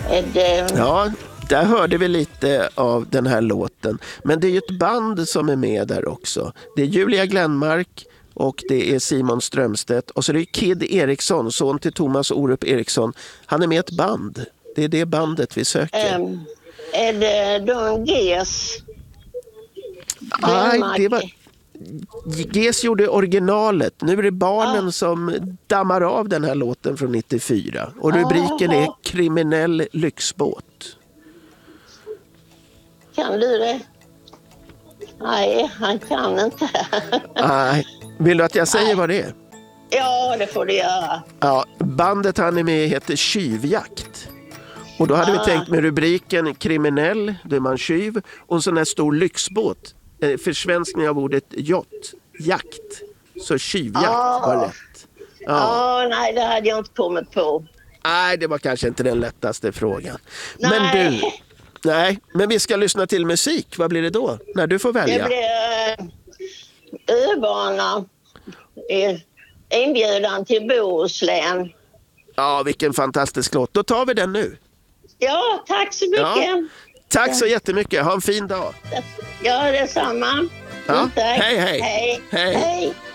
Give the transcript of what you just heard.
Ja, där hörde vi lite av den här låten. Men det är ju ett band som är med där också. Det är Julia Glenmark och det är Simon Strömstedt. Och så är det Kid Eriksson, son till Thomas Orup Eriksson. Han är med i ett band. Det är det bandet vi söker. Är det Don Ges? Nej, det var... Ges gjorde originalet. Nu är det barnen som dammar av den här låten från 94. Och rubriken är Kriminell lyxbåt. Kan du det? Nej, han kan inte. Nej. Vill du att jag säger vad det är? Ja, det får du göra. Ja, bandet han är med i heter Tjuvjakt. Och då hade vi tänkt med rubriken Kriminell, då är man tjuv. Och en sån här stor lyxbåt. Försvenskning av ordet yacht, jakt. Så tjuvjakt var rätt. Nej, det hade jag inte kommit på. Nej, det var kanske inte den lättaste frågan. Men men vi ska lyssna till musik. Vad blir det då? När du får välja. Det blir Öbana. Inbjudan till Bohuslän. Ja, vilken fantastisk låt. Då tar vi den nu. Ja, tack så mycket. Ja. Tack så jättemycket. Ha en fin dag. Ja, detsamma. Ja. Tack. Hej, hej. Hej. Hej. Hej.